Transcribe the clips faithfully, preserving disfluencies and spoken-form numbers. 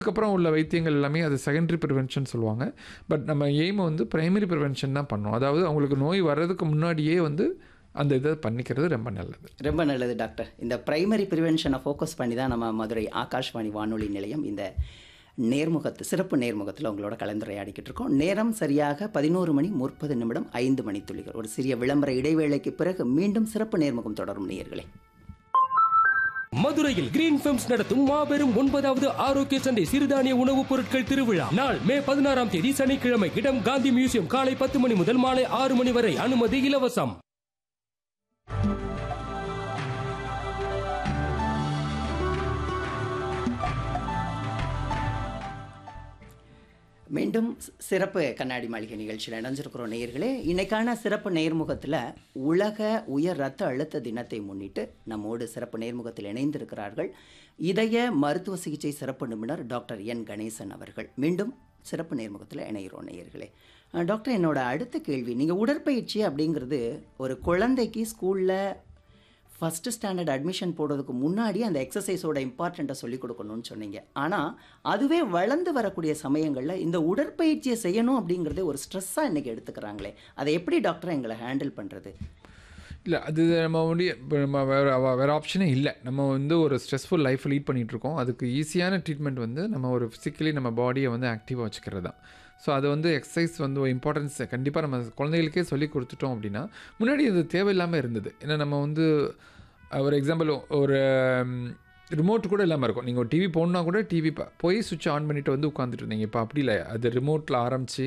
அதுக்கப்புறம் உள்ள வைத்தியங்கள் எல்லாமே அது செகண்டரி ப்ரிவென்ஷன் சொல்லுவாங்க. பட் நம்ம எய்ம் வந்து பிரைமரி ப்ரிவென்ஷன் தான் பண்ணணும். அதாவது அவங்களுக்கு நோய் வர்றதுக்கு முன்னாடியே வந்து அந்த இதை பண்ணிக்கிறது ரொம்ப நல்லது. ரொம்ப நல்லது டாக்டர். இந்த பிரைமரி ப்ரிவென்ஷனை ஃபோக்கஸ் பண்ணி தான் நம்ம மதுரை ஆகாஷ்வாணி வானொலி நிலையம் இந்த நேர்முகத்து சிறப்பு நேர்முகத்தில் உங்களோட கலந்துரையாடிக்கிட்டு இருக்கோம். நேரம் சரியாக பதினோரு மணி முப்பது நிமிடம் ஐந்து மணி துளிகள். ஒரு சிறிய விளம்பர இடைவேளைக்கு பிறகு மீண்டும் சிறப்பு நேர்முகம் தொடரும் நேயர்களே. மதுரையில் கிரீன் ஃபிலிம்ஸ் நடத்தும் மாபெரும் ஒன்பதாவது ஆரோக்கிய சந்தை சிறுதானிய உணவுப் பொருட்கள் திருவிழா நாள் மே பதினாறாம் தேதி சனிக்கிழமை. இடம் காந்தி மியூசியம். காலை பத்து மணி முதல் மாலை ஆறு மணி வரை. அனுமதி இலவசம். மீண்டும் சிறப்பு கண்ணாடி மாளிகை நிகழ்ச்சியில் இணைஞ்சிருக்கிறோம் நேயர்களே. இன்னைக்கான சிறப்பு நேர்முகத்தில் உலக உயர் இரத்த அழுத்த தினத்தை முன்னிட்டு நம்மோடு சிறப்பு நேர்முகத்தில் இணைந்திருக்கிறார்கள் இதய மருத்துவ சிகிச்சை சிறப்பு நிபுணர் டாக்டர் என் கணேசன் அவர்கள். மீண்டும் சிறப்பு நேர்முகத்தில் இணைகிறோம் நேயர்களே. டாக்டர், என்னோட அடுத்த கேள்வி, நீங்கள் உடற்பயிற்சி அப்படிங்கிறது ஒரு குழந்தைக்கு ஸ்கூலில் ஃபஸ்ட்டு ஸ்டாண்டர்ட் அட்மிஷன் போடுறதுக்கு முன்னாடி அந்த எக்ஸசைஸோட இம்பார்ட்டண்ட்டை சொல்லிக் கொடுக்கணும்னு சொன்னீங்க. ஆனால் அதுவே வளர்ந்து வரக்கூடிய சமயங்களில் இந்த உடற்பயிற்சியை செய்யணும் அப்படிங்கிறதே ஒரு ஸ்ட்ரெஸ்ஸாக இன்றைக்கி எடுத்துக்கிறாங்களே, அதை எப்படி டாக்டர் எங்களை ஹேண்டில் பண்ணுறது? இல்லை, அது நம்ம வந்து இப்போ நம்ம வேறு வேறு ஆப்ஷனே இல்லை. நம்ம வந்து ஒரு ஸ்ட்ரெஸ்ஃபுல் லைஃப் லீட் பண்ணிகிட்ருக்கோம். அதுக்கு ஈஸியான ட்ரீட்மெண்ட் வந்து நம்ம ஒரு ஃபிசிக்கலி நம்ம பாடியை வந்து ஆக்டிவாக வச்சுக்கிறது தான். ஸோ அது வந்து எக்ஸசைஸ் வந்து ஒரு இம்பார்ட்டன்ஸ் கண்டிப்பாக நம்ம குழந்தைகளுக்கே சொல்லி கொடுத்துட்டோம் அப்படின்னா, முன்னாடி அது தேவையில்லாமல் இருந்தது. ஏன்னா நம்ம வந்து ஒரு எக்ஸாம்பிள், ஒரு ரிமோட் கூட இல்லாமல் இருக்கும். நீங்கள் ஒரு டிவி போடணுன்னா கூட டிவி போய் சுவிட்ச் ஆன் பண்ணிவிட்டு வந்து உட்காந்துட்டு இருந்தீங்க. இப்போ அப்படி இல்லை. அது ரிமோட்டில் ஆரம்பித்து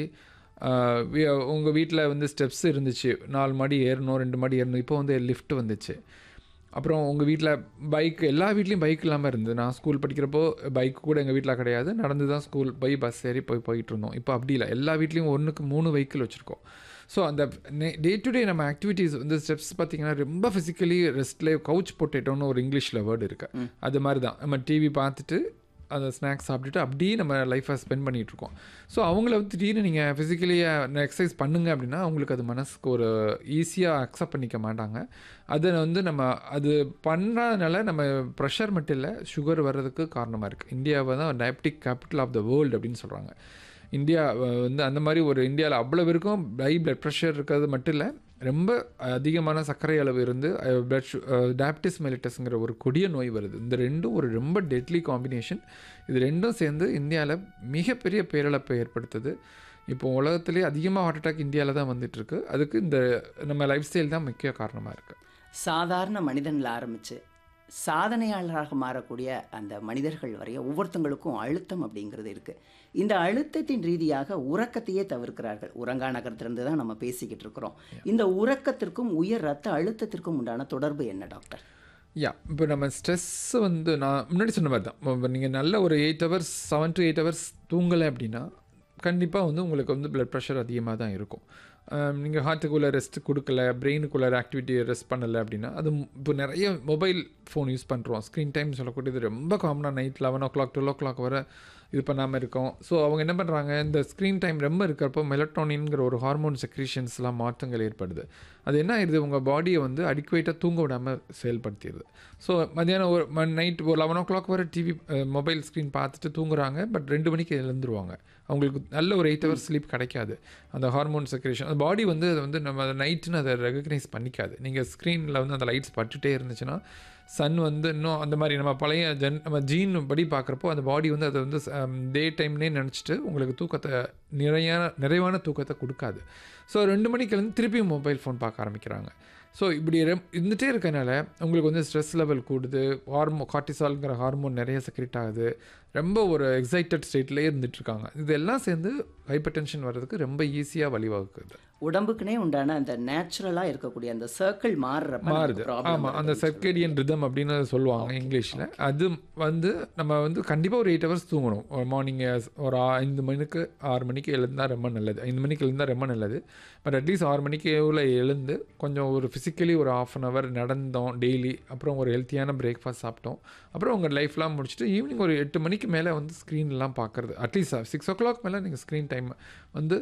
உங்கள் வீட்டில் வந்து ஸ்டெப்ஸ் இருந்துச்சு, நாலு மாடி ஏறணும், ரெண்டு மாடி ஏறணும். இப்போ வந்து லிஃப்ட் வந்துச்சு. அப்புறம் உங்கள் வீட்டில் பைக், எல்லா வீட்லேயும் பைக் இல்லாமல் இருந்தது. நான் ஸ்கூல் படிக்கிறப்போ பைக் கூட எங்கள் வீட்டில் கிடையாது. நடந்து தான் ஸ்கூல் போய் பஸ் ஏறி போய் போயிட்டு இருந்தோம். இப்போ அப்படி இல்லை. எல்லா வீட்லேயும் ஒன்றுக்கு மூணு வெஹிக்கிள் வச்சுருக்கோம். ஸோ அந்த டே டு டே நம்ம ஆக்டிவிட்டீஸ் வந்து ஸ்டெப்ஸ் பார்த்திங்கன்னா ரொம்ப ஃபிசிக்கலி ரெஸ்ட்லேயே கவுச் பொட்டேட்டோன்னு ஒரு இங்கிலீஷில் வேர்டு இருக்குது. அது மாதிரி தான் நம்ம டிவி பார்த்துட்டு அந்த ஸ்நாக்ஸ் சாப்பிட்டுட்டு அப்படியே நம்ம லைஃப்பை ஸ்பெண்ட் பண்ணிகிட்ருக்கோம். ஸோ அவங்கள வந்து திடீர்னு நீங்கள் ஃபிசிக்கலியாக எக்ஸசைஸ் பண்ணுங்க அப்படின்னா அவங்களுக்கு அது மனசுக்கு ஒரு ஈஸியாக அக்செப்ட் பண்ணிக்க மாட்டாங்க. அதை வந்து நம்ம அது பண்ணுறதுனால நம்ம ப்ரெஷர் மட்டும் இல்லை, சுகர் வர்றதுக்கு காரணமாக இருக்குது. இந்தியாவை தான் diabetic capital of the world அப்படின்னு சொல்கிறாங்க. இந்தியா வந்து அந்த மாதிரி ஒரு இந்தியாவில் அவ்வளோ பேருக்கும் ஹை பிளட் ப்ரெஷர் இருக்கிறது மட்டும் இல்லை, ரொம்ப அதிகமான சர்க்கரை அளவு இருந்து பிளட் டயபிட்டிஸ் மெலிட்டஸ்ங்கிற ஒரு கொடிய நோய் வருது. இந்த ரெண்டும் ஒரு ரொம்ப டெட்லி காம்பினேஷன். இது ரெண்டும் சேர்ந்து இந்தியாவில் மிகப்பெரிய பேரிழப்பை ஏற்படுத்துது. இப்போ உலகத்திலே அதிகமாக ஹார்ட் அட்டாக் இந்தியாவில் தான் வந்துட்டுருக்கு. அதுக்கு இந்த நம்ம லைஃப் ஸ்டைல் தான் முக்கிய காரணமாக இருக்குது. சாதாரண மனிதனில் ஆரம்பித்து சாதனையாளராக மாறக்கூடிய அந்த மனிதர்கள் வரைய ஒவ்வொருத்தங்களுக்கும் அழுத்தம் அப்படிங்கிறது இருக்குது. இந்த அழுத்தத்தின் ரீதியாக உறக்கத்தையே தவிர்க்கிறார்கள். உறங்கா நகரத்திலிருந்து தான் நம்ம பேசிக்கிட்டு இருக்கிறோம். இந்த உறக்கத்திற்கும் உயர் ரத்த அழுத்தத்திற்கும் உண்டான தொடர்பு என்ன டாக்டர்? யா, இப்போ நம்ம ஸ்ட்ரெஸ் வந்து நான் முன்னாடி சொன்ன மாதிரி தான். நீங்கள் நல்ல ஒரு eight hours seven to eight hours தூங்கலை அப்படின்னா கண்டிப்பாக வந்து உங்களுக்கு வந்து பிளட் ப்ரெஷர் அதிகமாக தான் இருக்கும். நீங்கள் ஹார்ட்டுக்குள்ளே ரெஸ்ட் கொடுக்கல, பிரெயினுக்குள்ளே ஆக்டிவிட்டி ரெஸ்ட் பண்ணலை அப்படின்னா அது இப்போ நிறைய மொபைல் ஃபோன் யூஸ் பண்ணுறோம். ஸ்க்ரீன் டைம் சொல்லக்கூடியது ரொம்ப காமனாக நைட் லெவன் ஓ கிளாக் டுவெல் ஓ கிளாக் வரை இது பண்ணாமல் இருக்கோம். ஸோ அவங்க என்ன பண்ணுறாங்க, இந்த ஸ்க்ரீன் டைம் ரொம்ப இருக்கிறப்போ மெலட்டோனின்ங்கிற ஒரு ஹார்மோன் செக்ரீஷன்ஸ்லாம் மாற்றங்கள் ஏற்படுது. அது என்ன ஆயிடுது, உங்கள் பாடியை வந்து அடிக்குவேட்டாக தூங்க விடாமல் செயல்படுத்திடுது. ஸோ மத்தியானம் ஒரு நைட் ஒரு லெவன் ஓ கிளாக் வரை டிவி மொபைல் ஸ்க்ரீன் பார்த்துட்டு தூங்குறாங்க. பட் ரெண்டு மணிக்கு எழுந்துருவாங்க. அவங்களுக்கு நல்ல ஒரு எயிட் ஹவர்ஸ் ஸ்லீப் கிடைக்காது. அந்த ஹார்மோன் செக்ரேஷன் அந்த பாடி வந்து அதை வந்து நம்ம அதை நைட்டுன்னு அதை ரெகக்னைஸ் பண்ணிக்காது. நீங்கள் ஸ்க்ரீனில் வந்து அந்த லைட்ஸ் பட்டுகிட்டே இருந்துச்சுன்னா சன் வந்து இன்னும் அந்த மாதிரி நம்ம பழைய ஜென் நம்ம ஜீன் படி பார்க்குறப்போ அந்த பாடி வந்து அதை வந்து டே டைம்னே நினச்சிட்டு உங்களுக்கு தூக்கத்தை நிறையான நிறைவான தூக்கத்தை கொடுக்காது. ஸோ ரெண்டு மணிக்கு எழுந்து திருப்பியும் மொபைல் ஃபோன் பார்க்க ஆரம்பிக்கிறாங்க. ஸோ இப்படி இருந்துகிட்டே இருக்கனால உங்களுக்கு வந்து ஸ்ட்ரெஸ் லெவல் கூடுது, ஹார்மோ கார்டிசால்ங்கிற ஹார்மோன் நிறைய செக்ரெட் ஆகுது, ரொம்ப ஒரு எக்ஸைட்டட் ஸ்டேட்லேயே இருந்துகிட்ருக்காங்க. இதெல்லாம் சேர்ந்து ஹைப்பர் டென்ஷன் வர்றதுக்கு ரொம்ப ஈஸியாக வழிவகுக்குது. உடம்புக்குனே உண்டான அந்த நேச்சுரலாக இருக்கக்கூடிய அந்த சர்க்கிள் மாறுற மாறுது. ஆமாம், அந்த சர்க்கேடியன் ரிதம் அப்படின்னு சொல்லுவாங்க இங்கிலீஷில். அது வந்து நம்ம வந்து கண்டிப்பாக ஒரு எயிட் ஹவர்ஸ் தூங்கணும். மார்னிங் ஒரு ஐந்து மணிக்கு ஆறு மணிக்கு எழுந்தால் ரொம்ப நல்லது. ஐந்து மணிக்கு எழுந்தால் ரொம்ப நல்லது. பட் அட்லீஸ்ட் ஆறு மணிக்கு எவ்வளோ எழுந்து கொஞ்சம் ஒரு ஃபிசிக்கலி ஒரு ஆஃப் அன் ஹவர் நடந்தோம் டெய்லி, அப்புறம் ஒரு ஹெல்த்தியான பிரேக்ஃபாஸ்ட் சாப்பிட்டோம், அப்புறம் உங்கள் லைஃப்லாம் முடிச்சுட்டு ஈவினிங் ஒரு எட்டு மணிக்கு மேலே வந்து ஸ்க்ரீன்லாம் பார்க்குறது, அட்லீஸ்ட் சிக்ஸ் ஓ கிளாக் மேலே நீங்கள் ஸ்க்ரீன் டைம் வந்து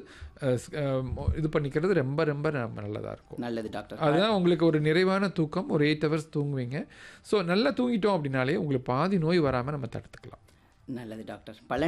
இது பண்ணிக்கிறது ரொம்ப ரொம்ப நல்லதாக இருக்கும். நல்லது டாக்டர். அதுதான் உங்களுக்கு ஒரு நிறைவான தூக்கம். ஒரு எயிட் ஹவர்ஸ் தூங்குவீங்க. ஸோ நல்லா தூங்கிட்டோம் அப்படின்னாலே உங்களுக்கு பாதி நோய் வராமல் நம்ம தடுத்துக்கலாம். நல்லது டாக்டர். பல